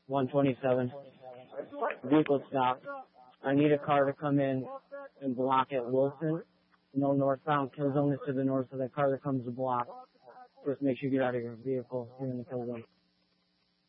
127. Vehicle stopped. I need a car to come in and block at Wilson. No northbound kill zone is to the north of the car that comes to block. Just make sure you get out of your vehicle. You're in the kill zone.